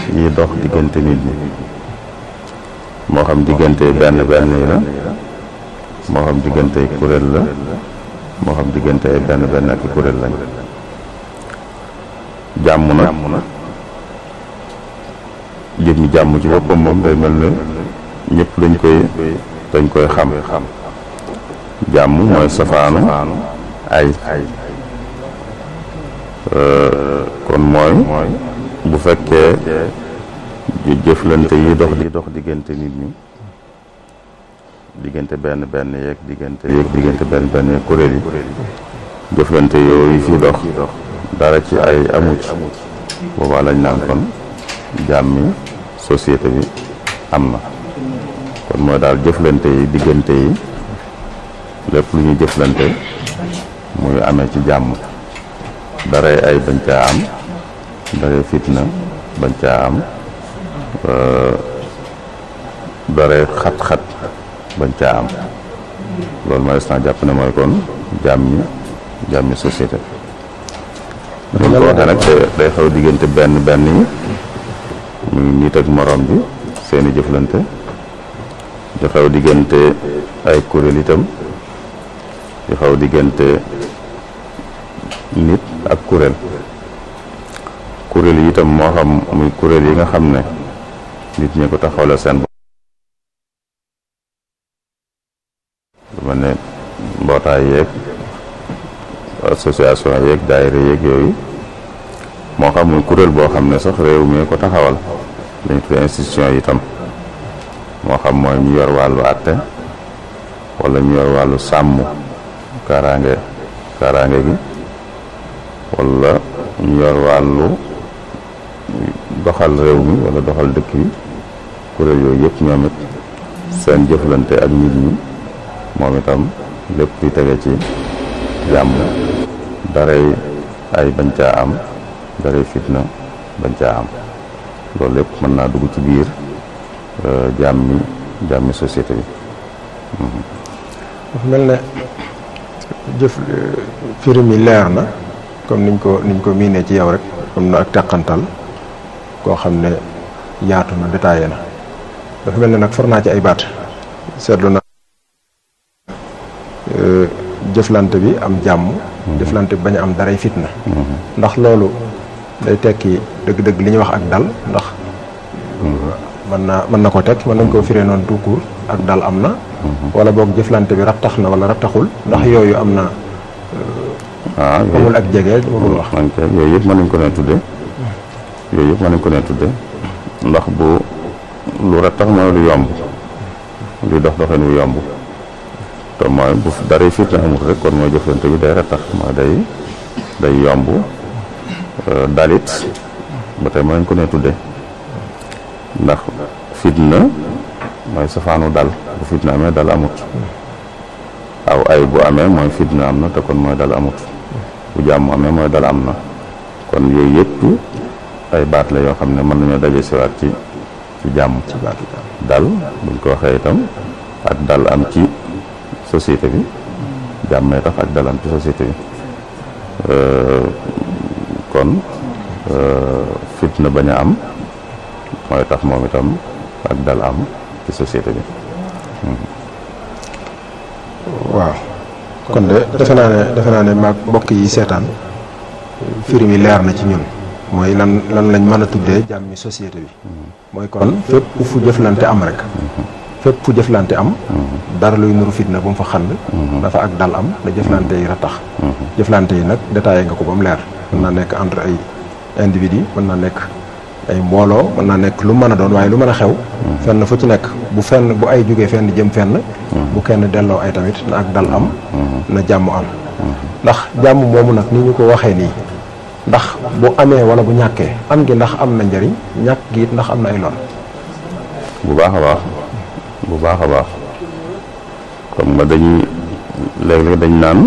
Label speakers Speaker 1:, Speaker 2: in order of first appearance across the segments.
Speaker 1: yi dox diggante nit ñi moo xam diggante benn benn yi la moo xam diggante ay kuréel la moo xam diggante ay benn benn ak kuréel lañ jàmm nag jëmmi jàmm ci boppam moom day mel ne ñëpp dañ koy xam jàmm mooy safaanu ay kon mooy bu fekkee jëflante yi dox diggante nit ñi diggante benn benn yeeg diggante benn benn yeeg kuréel yi jëflante yooyu fi dox dara ci ay amu ci boobaa lañ naan kon jàmmi société bi am na kon mooy daal jëflante yi diggante yi lépp lu ñuy jëflante muy amee ci jàmm daray ay bañ caa am daray fitna bañ caa am daray xat-xat bañ caa am loolu mooy instant jàpp ne mooy kon jàmmi société dañ ko waxee nag day xaw diggante benn benn yi muy nit ak morom bi seeni jëflante di xaw diggante ay kuréel itam di xaw diggante nit ak kuréel yi itam moo xam muy kuréel yi nga xam ne nit ñi ko taxawal seen bopp lu mel ne mbootaay yeeg association yeeg daayira yeeg yooyu moo xam muy kuréel boo xam ne sax réew mi ko taxawal dañu tuddee institution yi itam moo xam mooy ñu yor wàllu àtte wala ñu yor wàllu sàmm kaaraange gi wala ñu yor wàllu doxal réew mi wala doxal dëkk bi kuréel yooyu yëpp ñoom it seen jëflante ak nit ñi moom itam lépp di tege ci jàmm daray ay bañ caa am daray fitna bañ caa am loolu lépp mën naa dugg ci biir jàmmi société bi.
Speaker 2: dafa mel ne jëf firi mi leer na comme niñ ko miinee ci yow rek am na ak teqantal koo xam ne yaatu na détaillé na dafa mel ne nag for naa ci ay baat seetlu na jëflante bi am jàmm jëflante bi bañ a am daray fitna ndax loolu day tekki dëgg-dëgg li ñuy wax ak dal ndax mën na ko teg mën nañ koo firee noonu tout court ak dal am na wala boog jëflante bi rattax na wala rattaxul ndax yooyu am na amul ak jege bëggul wax
Speaker 1: yooyu yëpp mën nañ ko ne tudde ndax bu lu rattax mooy lu yomb lu dox doxin wu yomb te mooy bu daray fitna amul rek kon mooy jëflante bi day rattax mooy day yomb dalit ba tey mën nañ ko ne tudde ndax fitna mooy safaanu dal bu fitna amee dal amut aw ay bu amee mooy fitna am na te kon mooy dal amut bu jàmm amee mooy dal am na kon yooyu yëpp ay baat la yoo xam ne mën nañoo daje siwaat ci jàmm dal buñ ko waxee itam ak dal am ci société bi jàmmee tax ak dal am ci société bi kon fitna bañ a am mooy tax moom itam ak dal am ci société bi.
Speaker 2: waaw kon de defe naa ne maag mbokk yi seetaan firi mi leer na ci ñun mooy lan lañ mën a tuddee jàmmi société bi mooy kon fépp fu jëflante am rek fépp fu jëflante am dara luy nuru fitna bu mu fa xand dafa ak dal am da jëflante yi ratax jëflante yi nag détaillé nga ko ba mu leer mën naa nekk entre ay individu mën naa nekk ay mbooloo mën naa nekk lu mën a doon waaye lu mën a xew fenn fu ci nekk bu ay jógee fenn jëm fenn bu kenn delloo ay tamit na ak dal am na jàmm am ndax jàmm moomu nag ni ñu ko waxee nii ndax bu amee wala bu ñàkkee am gi ndax am na njëriñ ñàkk gi it ndax am na ay lor
Speaker 1: bu baax a baax comme nga dañuy léeg-léeg dañ naan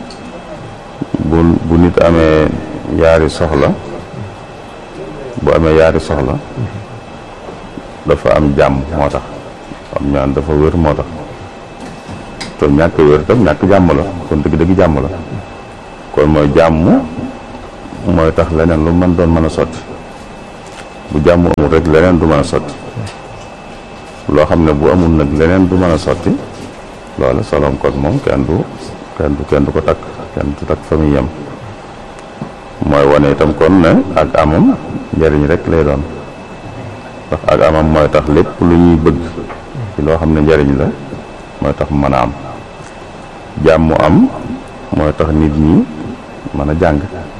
Speaker 1: bu nit amee yaari soxla bu amee yaari soxla dafa am jàmm moo tax am ñaan dafa wér moo tax te ñàkk wér tam ñàkk jàmm la kon dëgg-dëgg jàmm la kon mooy jàmm mooy tax leneen lu mën doon mën a sotti bu bu jàmm amul rek leneen du mën a sotti loo xam ne bu amul nag leneen du mën a sotti loolu solom kon moom kenn du ko takk kenn du takk fa muy yem mooy wane itam kon ne ak amam njariñ rek lay doon ndax ak amam mooy tax lépp lu ñuy bëgg ci loo xam ne njariñ la mooy tax mën a am jàmm am mooy tax nit ñi mën a jàng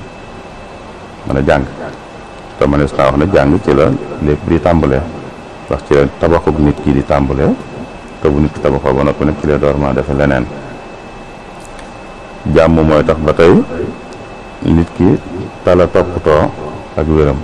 Speaker 1: te mënees naa wax ne jàng ci la lépp di tàmbalee ndax ci la tabaxub nit ki di tàmbalee te bu nit ki tabaxoo ba noppi nag ci la door maa defe leneen jàmm mooy tax ba tey nit ki tala toppatoo ak wéram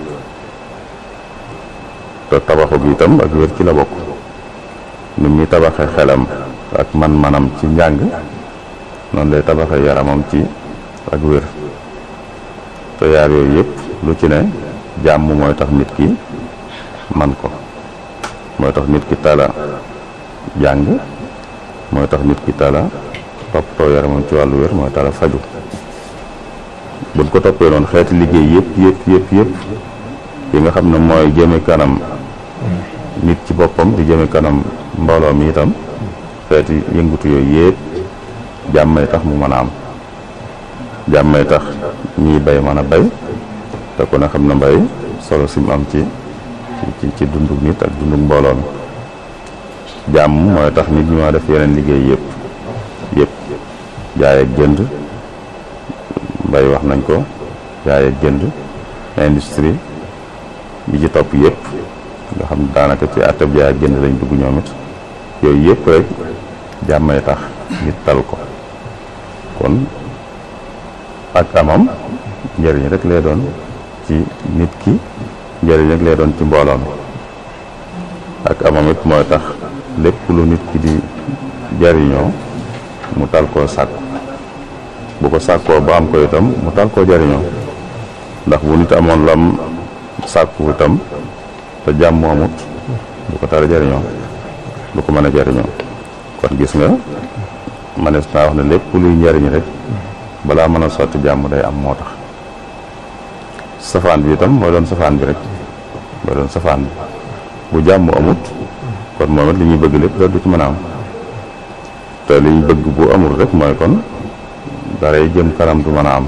Speaker 1: te tabaxu bi itam ak wér ci la bokk nit ñi tabaxe xelam ak man-manam ci njàng noonu lay tabaxe yaramam ci ak wér te yaar yooyu yëpp lu ci ne jàmm mooy tax nit ki man ko mooy tax nit ki tala jàng mooy tax nit ki tala toppatoo yaramam ci wàllu wér mooy tala faju buñ ko toppee noonu xeeti liggéey yëpp yi nga xam ne mooy jëme kanam nit ci boppam di jëme kanam mbooloo mi itam xeeti yëngutu yooyu yëpp jàmmay tax mu mën a am jàmmay tax ñiy bay mën a bay te ku ne xam na mbay solo sim am ci dundug nit ak dundug mbooloo mi jàmm mooy tax nit ñi ma def yeneen liggéey yëpp jaay ak jënd mbay wax nañ ko jaay ak jënd industrie yi ci topp yëpp nga xam daanaka ci àttab jaay ak jënd lañ dugg ñoom it yooyu yëpp rek jàmmay tax nit tal ko kon ak amam njëriñ rek lay doon ci nit ki njëriñ rek lay doon ci mbooloo mi ak amam it mooy tax lépp lu nit ki di jariñoo mu tal koo sàkku bu ko sàkkoo ba am ko itam mu tal koo jariñoo ndax bu nit amoon lam sàkku itam te jàmm amut du ko tara jariñoo du ko mën a jariñoo kon gis nga manees naa wax ne lépp luy njariñ rek balaa mën a sotti jàmm day am moo tax safaan bi itam mooy doon safaan bi rek mooy doon safaan bi bu jàmm amut kon moom it li ñuy bëgg lépp du ci mën a am te li ñu bëgg bu amul rek mooy kon daray jëm kanam du mën a am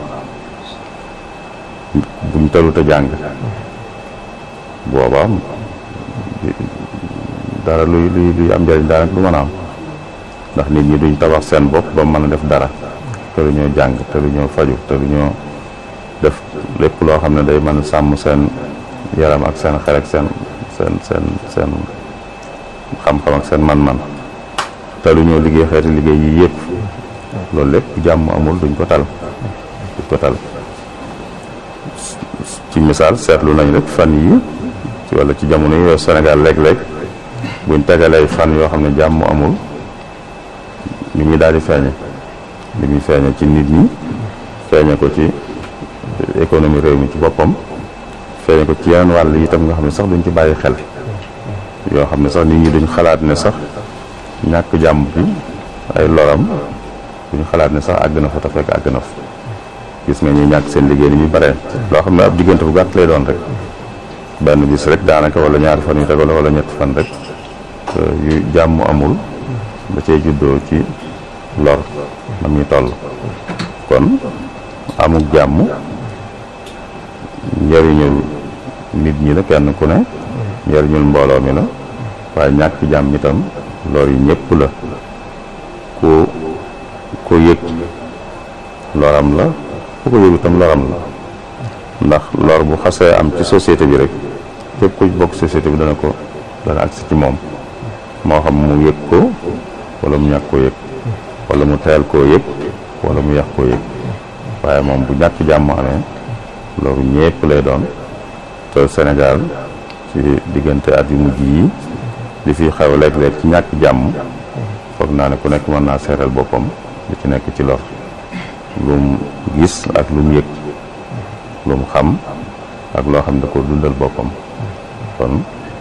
Speaker 1: buñ talut a jàng boobaa dara luy am njëriñ daanaka du mën a am ndax nit ñi duñ tabax seen bopp ba mën a def dara te lu ñoo jàng te lu ñoo faju te lu ñoo def lépp loo xam ne day mën a sàmm seen yaram ak seen xel ak seen xam-xam ak seen man-man te lu ñoo liggéey xeeti liggéey yi yëpp loolu lépp jàmm amul duñ ko tal ci misaal seetlu nañ rek fan yi ci walla ci jamono yi Sénégal léeg-léeg buñ tegalee fan yoo xam ne jàmm amul li muy daal di feeñe li muy feeñe ci nit ñi feeñe ko ci économie réew mi ci boppam feeñe ko ci yeneen wàll yi itam nga xam ne sax duñ ci bàyyi xel yoo xam ne sax nit ñi duñ xalaat ne sax ñàkk jàmm bi ay loram duñ xalaat ne sax àgg na fa te fekk àgg na fa gis nga ñuy ñàkk seen liggéey ni ñu bare loo xam ne ab diggante bu gàtt lay doon rek benn bis rek daanaka wala ñaari fan yu tegaloo wala ñetti fan rek yu jàmm amul da cee juddoo ci lor na muy toll kon amuk jàmm njëriñul nit ñi la kenn ku ne njëriñul mbooloo mi la waaye ñàkk jàmm itam lor yi ñëpp la ku yëg loram la ku ko yëg itam loram la ndax lor bu xasee am ci société bi rek képp ku bokk société bi dana agsi ci moom moo xam mu yëg ko wala mu ñàkk koo yëg wala mu teel koo yëg wala mu yàq koo yëg waaye moom bu ñàkk jàmm amee loolu ñépp lay doon te Sénégal ci diggante at yu mujj yi li fi xew léeg-léeg ci ñàkk jàmm foog naa ne ku nekk mën naa seetal boppam li ci nekk ci lor lu mu gis ak lu mu yëg lu mu xam ak loo xam ne da ko dundal boppam kon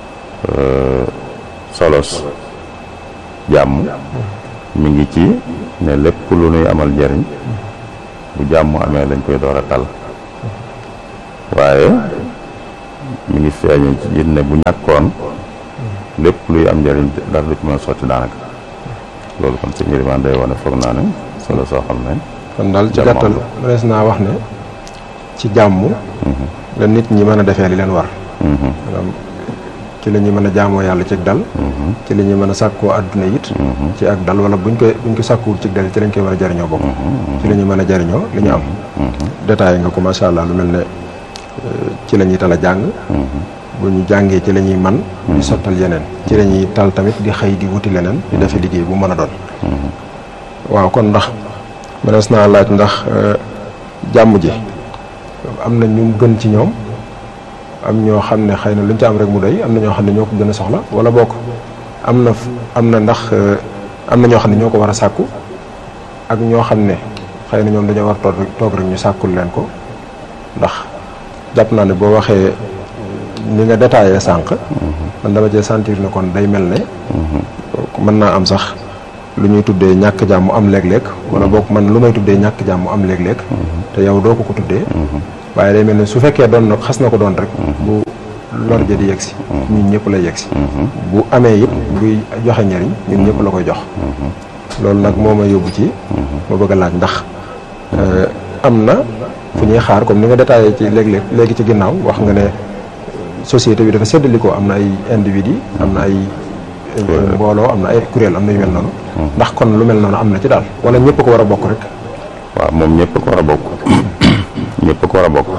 Speaker 1: solos jàmm mi ngi ci ne lépp lu nuy amal njariñ bu jàmm amee lañ koy door a tal waaye mi ngi feeñee ci it ne bu ñàkkoon lépp luy am njëriñ dara du ci mën a sotti daanaka loolu kon sëñ Ilimaan day wane foog naa ne solo soo xam ne
Speaker 2: kon daal ci gàttal mënees naa wax ne ci jàmm la nit ñi mën a defee li leen war maanaam ci la ñuy mën a jaamoo yàlla ci dal ci la ñuy mën a sàkkoo àdduna it ci ak dal wala buñ ko sàkkuwul ci dal ci lañ koy mën a jariñoo bokk ci la ñuy mën a jariñoo li ñu am détaillé nga ko macha allah lu mel ne ci la ñuy tal a jàng bu ñu jàngee ci la ñuy man di sottal yeneen ci la ñuy tal tamit di xëy di wuti leneen di defe liggéey bu mën a doon waaw kon ndax mënees naa laaj ndax jàmm ji am na ñu gën ci ñoom am ñoo xam ne xëy na luñ ci am rek mu doy am na ñoo xam ne ñoo ko gën a soxla wala bokk am na ndax am na ñoo xam ne ñoo ko war a sàkku ak ñoo xam ne xëy na ñoom dañoo war toog rek ñu sàkkul leen ko ndax jàpp naa ne boo waxee ni nga détaillé sànq man dama cee sentir ne kon day mel ne mën naa am sax lu ñuy tuddee ñàkk jàmm am léeg-léeg wala bokk man lu may tuddee ñàkk jàmm am léeg-léeg te yow doo ko tuddee waaye day mel ne su fekkee doon na xas na ko doon rek bu lor ja di yegsi ñun ñëpp lay yegsi bu amee it buy joxe njariñ ñun ñëpp la koy jox loolu nag moo ma yóbbu ci ma bëgg a laaj ndax am na fu ñuy xaar comme ni nga détaillé ci léegi ci ginnaaw wax nga ne société bi dafa séddalikoo am na ay individu am na ay mbooloo am na ay kuréel am na yu mel noonu ndax kon lu mel noonu am na ci daal wala ñëpp ko war a bokk rek
Speaker 1: waaw moom ñëpp ko war a bokk ñëpp ko war a bokk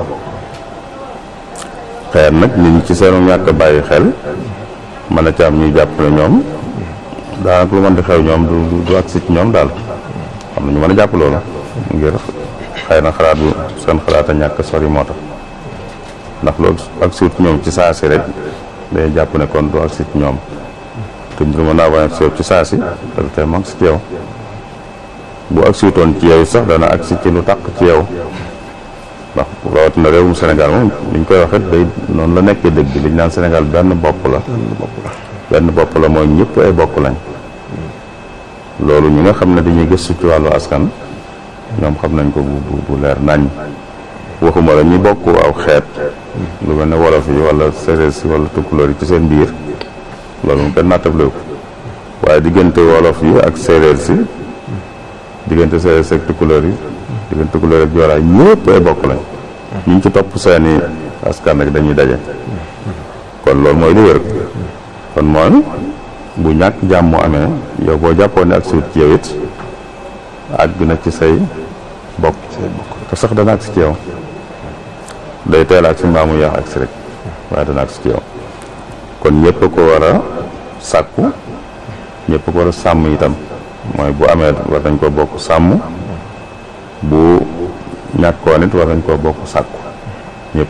Speaker 1: xëy nag nit ñi ci seenu ñàkk bàyyi xel mën a ci am ñuy jàpp ne ñoom daanaka lu mën di xew ñoom du agsi ci ñoom daal am na ñu mën a jàpp loolu ngir xëy na xalaat bu seen xalaat a ñàkk sori moo tax ndax loolu ak suut ñoom ci saa si rek day jàpp ne kon du agsi ci ñoom te mbir mën naa bañ a ci saa si dal tey mag si ci yow bu agsi wutoon ci yow sax dana agsi ci lu taq ci yow ndax rawatina réewum Sénégal moom liñ koy waxee day noonu la nekkee dëgg liñ naan Sénégal benn bopp la mooy ñëpp ay bokk lañ loolu ñi nga xam ne dañuy gëstu ci wàllu askan ñoom xam nañ ko bu leer nañ waxuma la ñi bokk aw xeet lu mel ne wolof yi wala séeréer si wala tukulóor yi ci seen biir loolu moom kenn naatable ko waaye diggante wolof yi ak séeréer si diggante séeréer si ak tukulóor yi diggante tukulóor ak joolaay ñëpp ay bokk lañ ñu ci topp seeni askan rek dañuy daje kon loolu mooy li wér kon mooy bu ñàkk jàmm amee yow boo jàppoon ne ak suut ci yow it àgg na ci say bokk te sax dana agsi ci yow day teel ak si mbaamu yaax agsi rek waaye dana agsi ci yow kon ñëpp ko war a sàkku ñëpp ko war a sàmm itam mooy bu amee war nañ ko bokk sàmm bu ñàkkoon it war nañ koo bokk sàkku ñëpp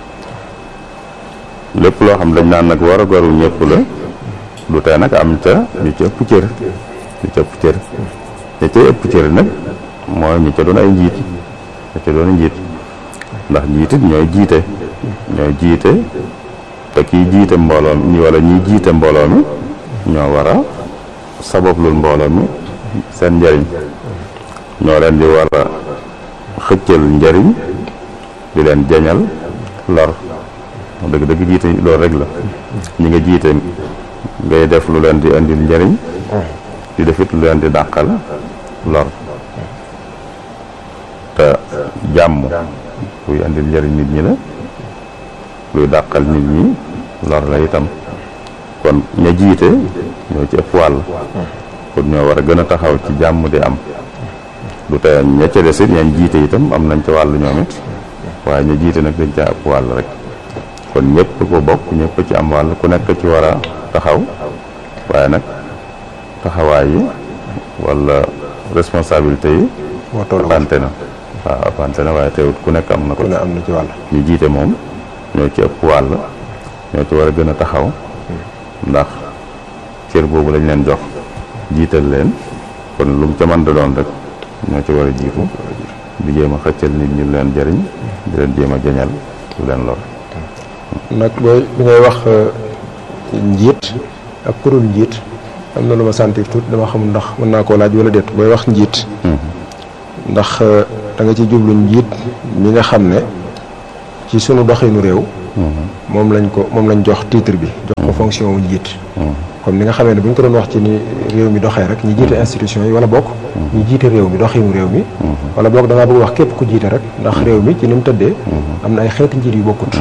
Speaker 1: lépp loo xam dañ naan nag war a garu ñëpp la du tee nag am ca ñu ci ëpp cër ñi ca ëpp cër nag mooy ñi ca doon ay njiit ndax njiitit ñooy jiite te kii jiite mbooloo mi wala ñiy jiite mbooloo mi ñoo war a sabablul mbooloo mi seen njariñ ñoo leen di war a xëccal njariñ di leen jañal lor dëgg jiite loolu rek la ñi nga jiite ngay def lu leen di indil njariñ di defit lu leen di dàqal lor te jàmm luy indil njariñ nit ñi la luy dàqal nit ñi lor la itam kon ña jiite ñoo ci ëpp wàll kon ñoo war a gën a taxaw ci jàmm di am du tey ña ca des it ñañ jiite itam am nañ ca wàll ñoom it waaye ña jiite nag dañ ca ëpp wàll rek kon ñëpp ko bokk ñëpp ci am wàll ku nekk ci war a taxaw waaye nag taxawaay yi wala responsabilité yi apante na waaye teewut ku nekk am na ko
Speaker 2: ci wàll
Speaker 1: ñu jiite moom ñoo ci ëpp wàll ñoo ci war a gën a taxaw ndax cër boobu lañ leen jox jiital leen kon lu mu ca mën da doon rek ñoo ci war a jiitu di jéem a xëccal nit ñu leen jëriñ di leen jéem a jañal lu leen lor
Speaker 2: nag booy bi ngay wax njiit ak kurul njiit am na lu ma sentir tuuti dama xamul ndax mën naa koo laaj wala déet booy wax njiit ndax da nga ci jublu njiit mi nga xam ne ci sunu doxinu réew moom lañ jox titre bi jox ko fonction wu njiit comme ni nga xamee ne bu ñu ko doon wax ci ni réew mi doxee rek ñi jiite institution yi wala bokk ñi jiite réew mi doxinu réew mi wala bokk da ngaa bëgg wax képp ku jiite rek ndax réew mi ci ni mu tëddee am na ay xeeti njiit yu bokkut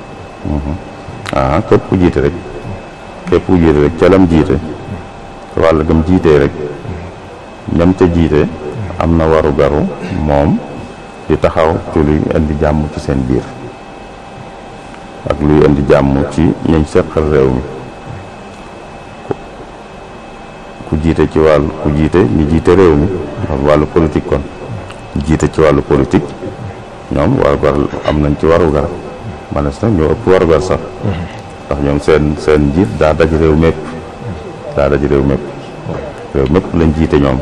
Speaker 1: képp ku jiite rek ca lam jiite wàll gam jiitee rek ñam ca jiite am na waru garu moom di taxaw ci luy indi jàmm ci seen biir ak luy indi jàmm ci ñañ seqal réew mi ku jiite ci wàllu ku jiite ñi jiite réew mi wàllu politique kon jiite ci wàllu politique ñoom warugar am nañ ci warugar manes nag ñoo ëpp warugar sax ndax ñoom seen njiit daa daj réew mépp réew mépp lañ jiite ñoom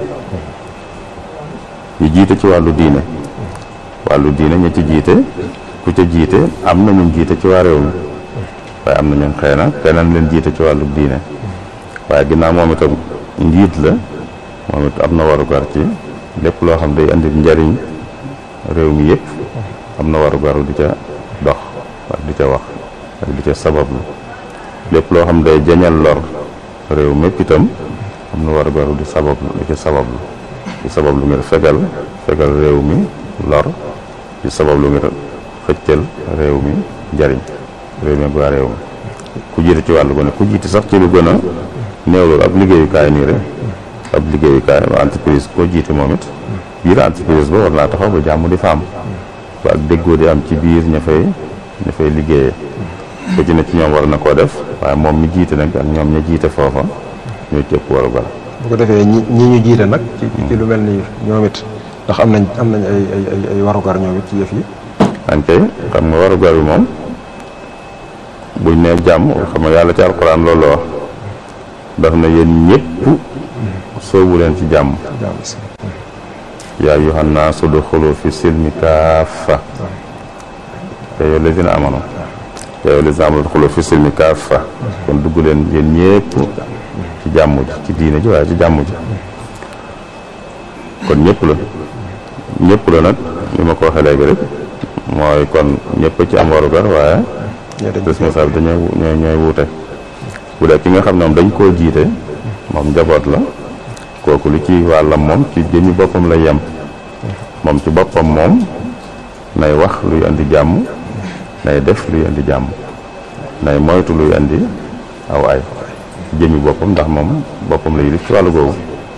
Speaker 1: ñu jiite ci wàllu diine ña ci jiite ku ca jiite am na ñu jiite ci waa réew mi waaye am na ñoom xëy na keneen leen jiite ci wàllu diine waaye ginnaaw moom itam njiit la moom it am na warugar ci lépp loo xam day indi njariñ réew mi yëpp am na warugar di ca dox ak di ca wax ak di ca sabablu lépp loo xam day jañal lor réew mépp itam am na warugar di ca sabablu ngir fegal réew mi lor di sabablu ngir xëccal réew mi njariñ réew mi ak waa réew mi ku jiite ci wàllu gone ku jiite sax ci lu gën a néew loolu ab liggéeyukaay nii rek ab liggéeyukaay entreprise koo jiite moom it biir entreprise ba war naa taxaw ba jàmm di fa am ba ak déggoo di am ci biir ña fay liggéeyee ku ci ne ci ñoom war na koo def waaye moom mi jiite nag ak ñoom ña jiite foofa ñoo cëpp waru gal
Speaker 2: bu ko defee ñi ñu jiite nag ci lu mel ni ñoom it ndax am nañ ay warugar ñoom it ci yëf yi
Speaker 1: ankay xam nga warugar bi moom buñ nee jàmm xam nga yàlla ci alquran loolu wax daf na yéen ñëpp soobu leen ci jàmm yaa ayyuhan naasu udxulu fi silmi kaafa yaa ayyuhal lazina amanu udxulu fi silmi kaafa kon dugg leen yéen ñëpp ci jàmm ji ci diine ji waaye ci jàmm ji kon ñëpp la nag li ma ko waxee léegi rek mooy kon ñëpp ci am warugar waaye responsable ñooy wuute bu dee ki nga xam ne moom dañ koo jiite moom njaboot la kooku li ci wàllam moom ci jëmmi boppam lay yem moom ci boppam moom nay wax luy indi jàmm nay def luy indi jàmm nay moytu luy indi aw ay ci jëmmi boppam ndax moom boppam la yilif ci wàllu googu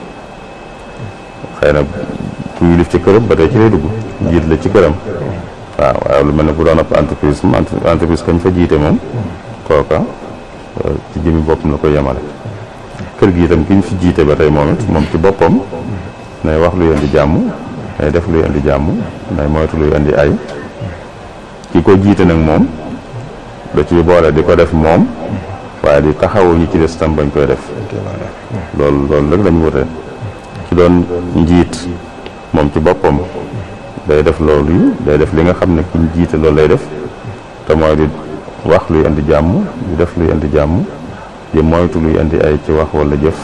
Speaker 1: xëy na ku yilif ci këram ba tey ci lay dugg jiit la ci këram waaw waaye lu mel ne bu doon ab entreprise kañ fa jiite moom kooka ci jëmmi boppam la koy yemale kër gi itam ki ñu fi jiite ba tey moom it moom ci boppam nay wax luy indi jàmm nay def luy indi jàmm nay moytu luy indi ay ki ko jiite nag moom da ci boole di ko def moom waaye di taxawu ñi ci des tam bañ koy def loolu rek lañ wute ci doon njiit moom ci boppam day def loolu yi day def li nga xam ne ki ñu jiite loolu lay def te mooy di wax luy indi jàmm di def luy indi jàmm di moytu luy indi ay ci wax wala jëf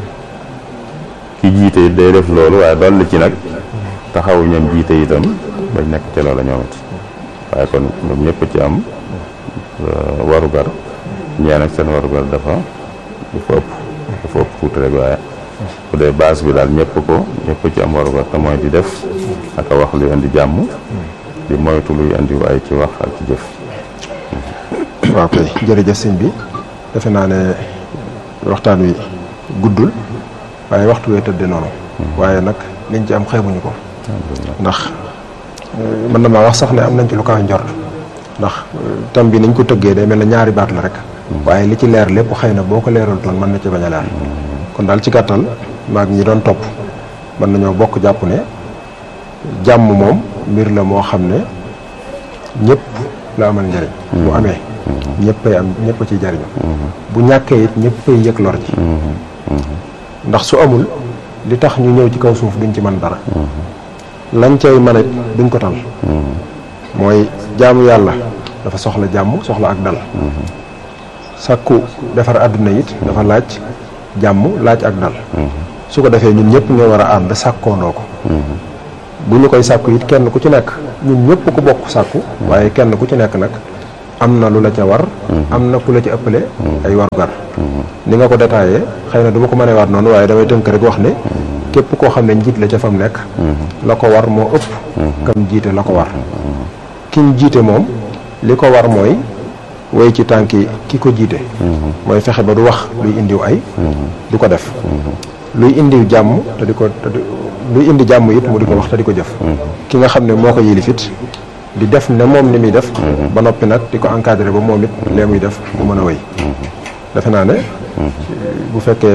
Speaker 1: ki jiite day def loolu waaye dolli ci nag taxawu ñoom jiite itam bañ nekk ci loola ñoom it waaye kon ñoom ñëpp ci am warugar ñeen ak seen warugar dafa ëpp tuuti rek waaye bu dee base bi daal ñëpp ci am warugar te mooy di def ak a wax luy indi jàmm di moytu luy indi ay ci wax ak ci jëf.
Speaker 2: waaw kay jërëjëf sëñ bi defe naa ne waxtaan wi guddul waaye waxtu wee tëdde noonu waaye nag liñ ci am xeebuñu ko ndax mën na maa wax sax ne am nañ ci lu kaw njort ndax tam bi niñ ko tëggee day mel ne ñaari baat la rek waaye li ci leer lépp xëy na boo ko leeral toon mën na ci bañ a leer kon daal ci gàttal maag ñi doon topp mën nañoo bokk jàpp ne jàmm moom mbir la moo xam ne ñëpp la amal njëriñ bu amee ñëpp ciy jariñu bu ñàkkee it ñëppay yëg lor ci ndax su amul li tax ñu ñëw ci kaw suuf duñ ci mën dara lañ cay mën a duñ ko tal mooy jaamu yàlla dafa soxla jàmm soxla ak dal sàkku defar àdduna it dafa laaj jàmm laaj ak dal su ko defee ñun ñëpp ñoo war a ànd sàkkoondoo ko bu ñu koy sàkku it kenn ku ci nekk ñun ñëpp ko bokk sàkku waaye kenn ku ci nekk nag am na lu la ca war am na ku la ci ëppale ay warugar ni nga ko détaillé xëy na du ma ko mënee waat noonu waaye damay tënk rek wax ne képp koo xam ne njiit la ca fam nekk la ko war moo ëpp kam jiite la ko war kiñ jiite moom li ko war mooy way ci tànki ki ko jiite mooy fexe ba du wax luy indiw ay du ko def luy indiw jàmm te di ko luy indi jàmm it mu di ko wax te di ko jëf ki nga xam ne moo ko yilifit di def ne moom ni muy def ba noppi nag di ko encadré ba moom it lee muy def mu mën a wéy defe naa ne bu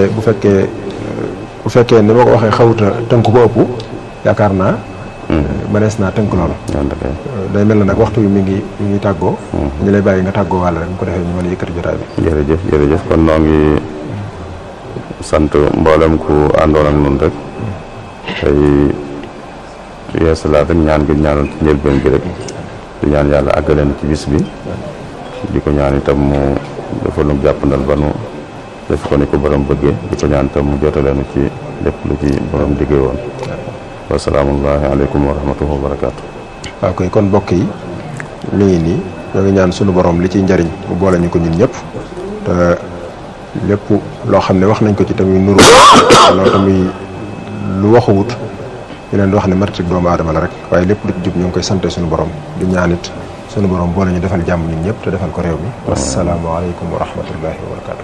Speaker 2: fekkee ni ma ko waxee xawuta tënk ba ëpp yaakaar naa mënees naa tënk loolu day mel na nag waxtu bi mi ngi tàggoo ñu lay bàyyi nga tàggoo wàll rek bu ko defee ñu mën a yëkkati jotaay bi
Speaker 1: jërëjëf kon noo ngi sant mboolem ku àndoon ak nun rek tey yeesalaat rek ñaan gi ñaanoon ci njëlbeen gi rek di ñaan yàlla àggaleen ci bis bi di ko ñaan itam mu defal nu jàppandal ba nu def ko ni ko borom bëggee di ko ñaan itam mu jotaleenu ci lépp lu ci borom diggee woon wasalaamullahi aleykum wa rahmatullahi wa barakaatu.
Speaker 2: waaw koy kon mbokk yi mi ngi nii ñoo ngi ñaan sunu borom li ciy njariñ mu boole ñu ko ñun ñëpp te lépp loo xam ne wax nañ ko ci tamit nuru wala tamit lu waxuwut ñu leen di wax ne martik doomu aadama la rek waaye lépp lu ci jub ñu ngi koy sante suñu borom di ñaanit suñu borom boole ñu defal jàmm ñun ñëpp te defal ko réew mi wasalaamu aleykum wa rahmatullahi wa barakaatu.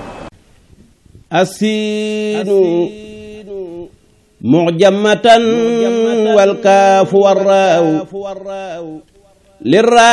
Speaker 3: asiinu mu'jamatan wal kaafu war raaw